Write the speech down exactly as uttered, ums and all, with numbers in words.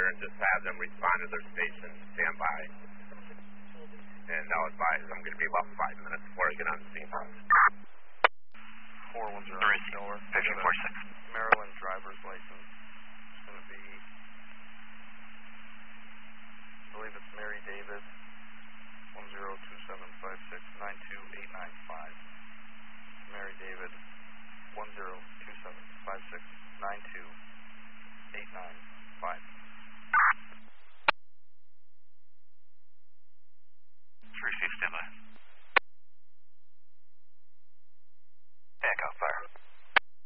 and just have them respond to their station, stand by. And I'll advise I'm going to be about five minutes before I get on the scene. four one zero, There is Nowhere. fifteen forty-six. Maryland driver's license.